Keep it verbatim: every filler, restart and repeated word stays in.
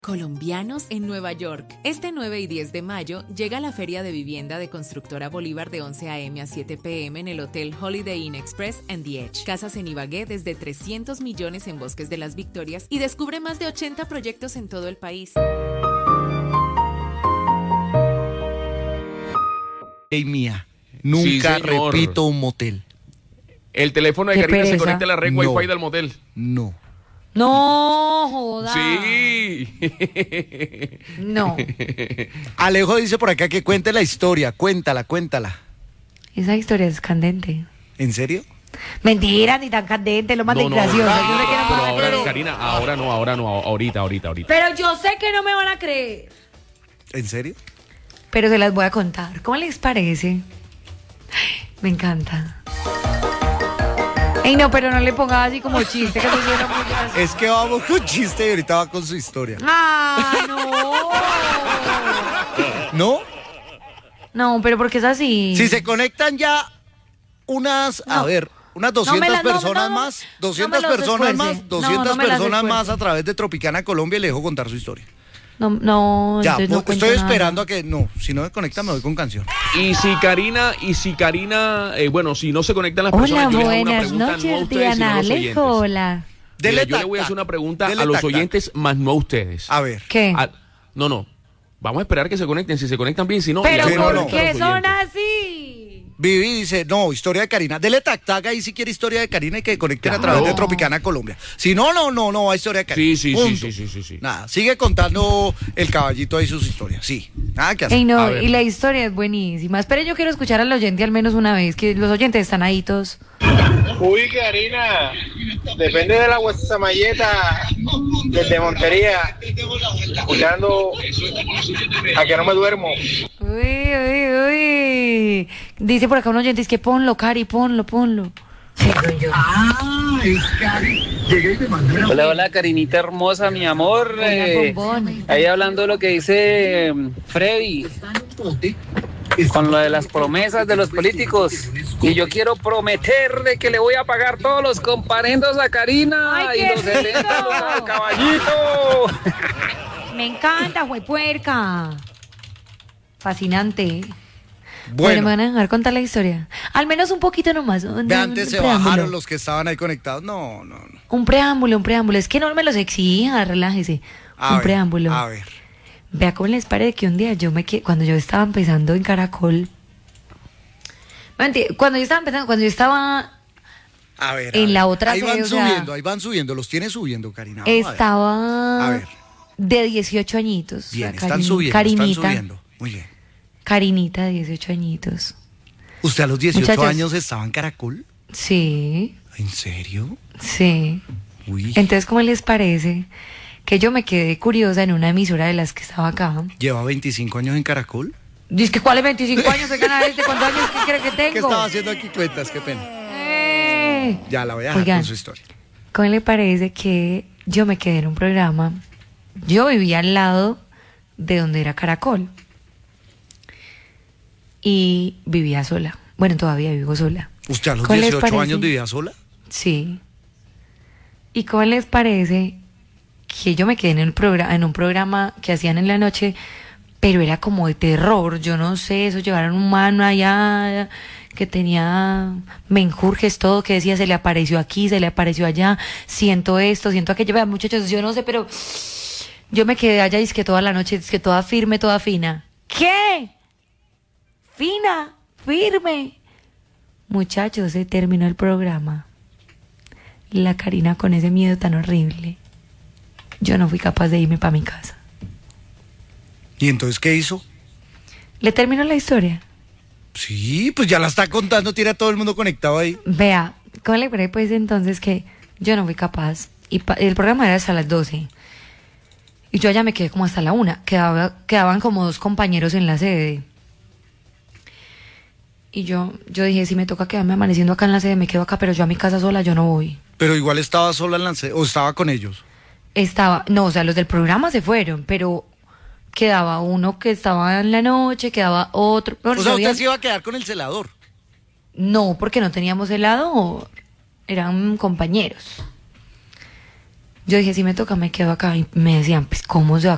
Colombianos en Nueva York. Este nueve y diez de mayo llega la Feria de Vivienda de Constructora Bolívar de once a eme a siete pe eme en el Hotel Holiday Inn Express and The Edge. Casas en Ibagué desde trescientos millones en Bosques de las Victorias y descubre más de ochenta proyectos en todo el país. Ey, mía, nunca Sí, señor. repito un motel. El teléfono de Qué Karina se pereza. conecta a la red No. Wi-Fi del motel. No. No, joda. Sí. No. Alejo dice por acá que cuente la historia. Cuéntala, cuéntala. Esa historia es candente. ¿En serio? Mentira, ni tan candente, lo más No, no, gracioso. no, Yo sé que no me pero van a ahora, creer. Karina, ahora no, ahora no, ahorita, ahorita, ahorita. Pero yo sé que no me van a creer. ¿En serio? Pero se las voy a contar. ¿Cómo les parece? Ay, me encanta. Ey, no, pero no le ponga así como chiste, que eso suena muy gracioso. Es que vamos con chiste y ahorita va con su historia. ¡Ah, no! ¿No? No, pero porque es así. Si se conectan ya unas, a No. ver, unas No me doscientas la- no, personas no, no. más, No me doscientas los personas esfuerce. más, No, doscientas no me las personas más esfuerce. a través de Tropicana Colombia y le dejo contar su historia. No, no, Ya, entonces no pues, cuento estoy nada. esperando a que, no, si no me conecta me voy con canción. Y si Karina, y si Karina, eh, bueno, si no se conectan las Hola, personas, yo les hago una buenas pregunta noches, no a ustedes, sino a Diana los oyentes. Alejo, hola. Mira, Dele yo le tac, voy a hacer tac. una pregunta Dele a los tac, tac. oyentes, más no a ustedes. A ver. ¿Qué? A- no, no. Vamos a esperar que se conecten. Si se conectan bien, si no... Pero le Sí, hacemos no, ¿por no. preguntas a qué los son oyentes. así? Vivi dice, no, historia de Karina. Dele tac tac ahí si quiere historia de Karina y que conecten a Claro. través de Tropicana Colombia. Si no, no, no, no, hay historia de Karina. Sí, sí, sí, Punto. sí, sí, sí, sí. Nada, sigue contando el caballito ahí sus historias. Sí, nada que hacer. Ey, no, A ver. y la historia es buenísima. Esperen, yo quiero escuchar al oyente al menos una vez, que los oyentes están ahí todos. Uy, Karina, depende de la guasamalleta desde Montería, escuchando a que no me duermo. Uy, uy, uy. Dice por acá un oyente, es que ponlo, Cari, ponlo, ponlo. Hola, hola, Karinita hermosa, mi amor. Hola, Eh, bombón. ahí hablando de lo que dice mm, Freddy, con lo de las promesas de los políticos. Y yo quiero prometerle que le voy a pagar todos los comparendos a Karina ¡Ay, y qué los eventos rico! al caballito. Me encanta, juepuerca. Fascinante. Bueno, me Bueno, van a dejar contar la historia. Al menos un poquito nomás. un- de un antes se preámbulo. bajaron los que estaban ahí conectados. No, no, no. Un preámbulo, un preámbulo. Es que no me los exija, relájese. A un ver, preámbulo. A ver. Vea cómo les parece que un día yo me quedé, cuando yo estaba empezando en Caracol. Mentira, cuando yo estaba empezando, cuando yo estaba A ver. En a ver. la otra Ahí sede, van o sea, subiendo, ahí van subiendo. Los tiene subiendo, Karina. Vamos a ver. estaba A ver. de dieciocho añitos. Bien, O sea, están Karin- subiendo, Karinita, están subiendo. Muy bien. Karinita, de dieciocho añitos. ¿Usted a los dieciocho Muchachos. años estaba en Caracol? Sí, ¿En serio? sí. Uy. Entonces, ¿cómo les parece que yo me quedé curiosa en una emisora de las que estaba acá? ¿Lleva veinticinco años en Caracol? Dice que ¿cuáles veinticinco años se gana este? ¿Cuántos años que cree que tengo? ¿Qué estaba haciendo aquí cuentas? Qué pena. ¡Eh! Ya la voy a dejar Oigan, con su historia. ¿cómo le parece que yo me quedé en un programa? Yo vivía al lado de donde era Caracol. Y vivía sola. Bueno, todavía vivo sola. ¿Usted a los ¿Cómo les dieciocho parece? años vivía sola? Sí. ¿Y cómo les parece que yo me quedé en, el programa, en un programa que hacían en la noche, pero era como de terror? Yo no sé, eso llevaron un mano allá que tenía menjurjes, todo, que decía se le apareció aquí, se le apareció allá, siento esto, siento aquello. Vean, muchachos, yo no sé, pero yo me quedé allá y es que toda la noche, es que toda firme, toda fina. ¿Qué? Fina, firme. Muchachos, se terminó el programa. La Karina con ese miedo tan horrible. Yo no fui capaz de irme para mi casa. ¿Y entonces qué hizo? ¿Le terminó la historia? Sí, pues ya la está contando, tiene a todo el mundo conectado ahí. Vea, ¿cómo le parece pues entonces que yo no fui capaz? Y pa- el programa era hasta las doce. Y yo allá me quedé como hasta la una. Quedaba, quedaban como dos compañeros en la sede. Y yo, yo dije, si me toca quedarme amaneciendo acá en la sede, me quedo acá, pero yo a mi casa sola, yo no voy. Pero igual estaba sola en la se- o estaba con ellos. Estaba, no, o sea, los del programa se fueron, pero quedaba uno que estaba en la noche, quedaba otro. O sea, había- usted se iba a quedar con el celador. No, porque no teníamos helado, eran compañeros. Yo dije, si me toca, me quedo acá. Y me decían, pues, ¿cómo se va